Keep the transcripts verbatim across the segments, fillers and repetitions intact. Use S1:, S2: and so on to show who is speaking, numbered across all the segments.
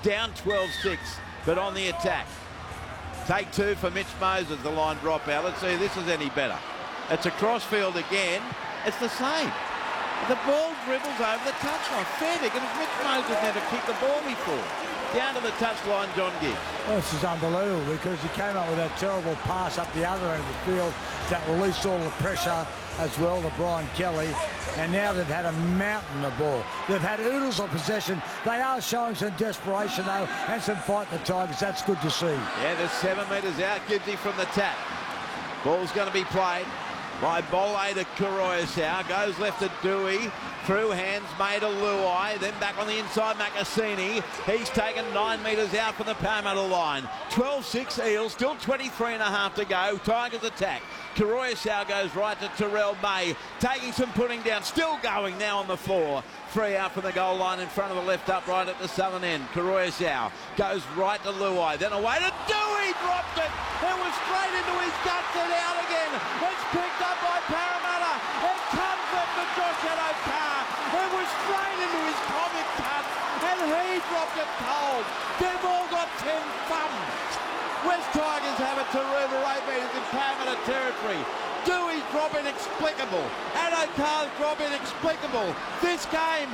S1: down twelve six, but on the attack. Take two for Mitch Moses, the line drop out. Let's see if this is any better. It's a crossfield again. It's the same. The ball dribbles over the touchline. Fair because Mitch Moses never kicked the ball before. Down to the touchline, John Gibbs.
S2: Well, this is unbelievable because he came up with that terrible pass up the other end of the field that released all the pressure as well to Brian Kelly. And now they've had a mountain of ball. They've had oodles of possession. They are showing some desperation, though, and some fight, the Tigers. That's good to see.
S1: Yeah, they're seven metres out. Gibbsy from the tap. Ball's going to be played by Bolle to Kuroyasau. Goes left to Dewey. Through hands made to Luai. Then back on the inside, Makasini. He's taken nine metres out from the Parramatta line. twelve six Eels. Still twenty-three and a half to go. Tigers attack. Kuroyasau goes right to Terrell May. Taking some putting down. Still going now on the floor. Three out from the goal line in front of the left upright at the southern end. Kuroyasau goes right to Luai. Then away to Dewey. Dropped it. It was straight into his guts and out again. It's picked up by Parramatta. It comes up to Josh Addo-Carr. It was straight into his comic cuts and he dropped it cold. They've all got ten thumbs. West Tigers have it to Ruba eight metres in Parramatta territory. Dewey's drop inexplicable. Addo-Carr's drop inexplicable. This game,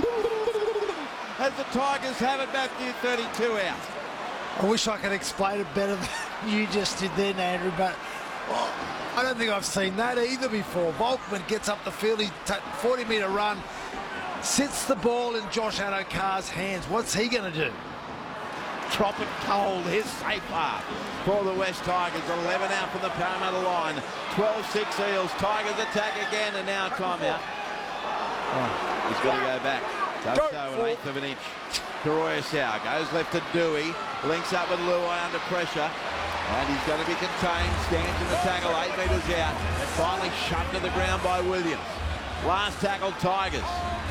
S1: as the Tigers have it, Matthew, thirty-two out.
S3: I wish I could explain it better than you just did then, Andrew, but well, I don't think I've seen that either before. Volkman gets up the field, he forty metre run, sits the ball in Josh Addo-Carr's hands. What's he going to do?
S1: Drop it cold, his safe half for the West Tigers. eleven out from the Parramatta line. twelve six Eels. Tigers attack again and now timeout. Oh, he's got to go back. Does so an eighth of an inch. Kuroyasau goes left to Dewey. Links up with Luai under pressure. And he's going to be contained. Stands in the tackle, eight metres out. Finally shoved to the ground by Williams. Last tackle, Tigers.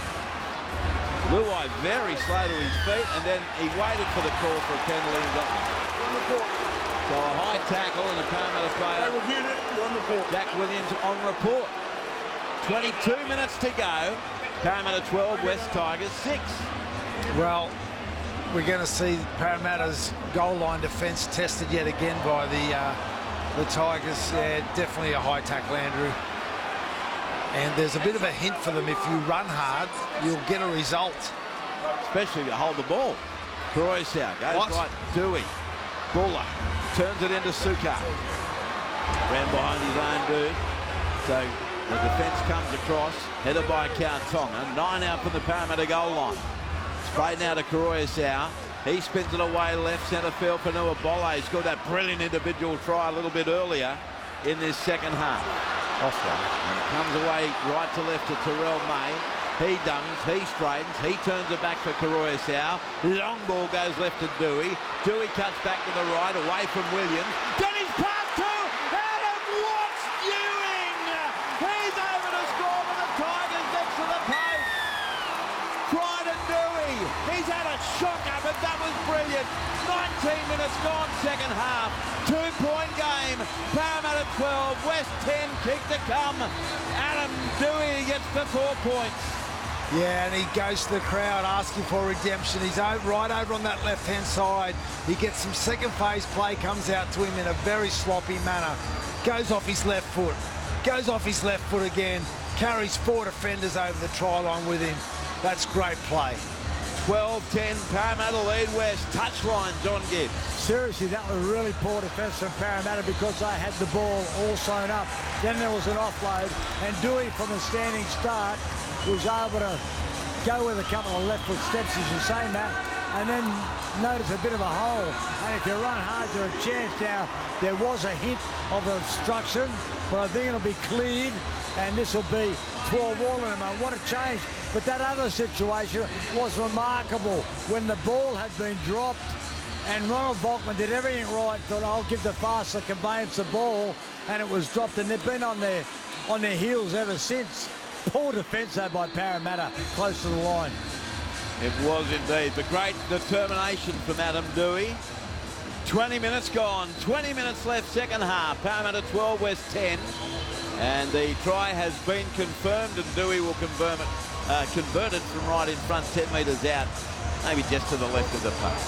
S1: Luai very slow to his feet, and then he waited for the call for a penalty and got one. So a high tackle and a Parramatta player. Jack Williams on report. twenty-two minutes to go. Parramatta twelve, West Tigers six.
S3: Well, we're going to see Parramatta's goal line defence tested yet again by the uh, the Tigers. Yeah, definitely a high tackle, Andrew. And there's a bit of a hint for them. If you run hard, you'll get a result.
S1: Especially to hold the ball. Kuroyasau goes what? right. Dewey. Buller turns it into Sukkar. Ran behind his own dude. So the defence comes across. Headed by Kautonga. Nine out from the Parramatta goal line. Straight now to Kuroyasau. He spins it away left centre field for Noah Bolle. He scored that brilliant individual try a little bit earlier in this second half. Offline. And comes away right to left to Terrell May. He dungs, he straightens, he turns it back for Kuroyasau. Long ball goes left to Dewey. Dewey cuts back to the right, away from Williams. Got his pass to Adam Watts Ewing. He's over to score for the Tigers next to the post. Crichton Dewey. He's had a shocker, but that was brilliant. nineteen minutes gone, second half. Two-point game. Parramatta twelve, West ten, kick to come. Adam Dewey gets the four points.
S3: Yeah, and he goes to the crowd asking for redemption. He's over, right over on that left-hand side. He gets some second phase play, comes out to him in a very sloppy manner. Goes off his left foot. Goes off his left foot again. Carries four defenders over the try line with him. That's great play.
S1: twelve ten, Parramatta lead West. Touchline, John Gibbs.
S2: Seriously, that was really poor defence from Parramatta because they had the ball all sewn up. Then there was an offload, and Dewey from a standing start was able to go with a couple of left foot steps, as you say, Matt, and then notice a bit of a hole. And if you run hard, there's a chance. Now, there was a hint of obstruction, but I think it'll be cleared, and this will be twelve all in them. And what a change. But that other situation was remarkable when the ball had been dropped and Ronald Volkman did everything right, thought I'll give the faster conveyance the ball, and it was dropped, and they've been on their on their heels ever since. Poor defence though by Parramatta, close to the line.
S1: It was indeed, but great determination from Adam Dewey. twenty minutes gone, twenty minutes left, second half. Parramatta twelve, West ten. And the try has been confirmed, and Dewey will confirm it, uh, convert it from right in front, ten metres out, maybe just to the left of the post.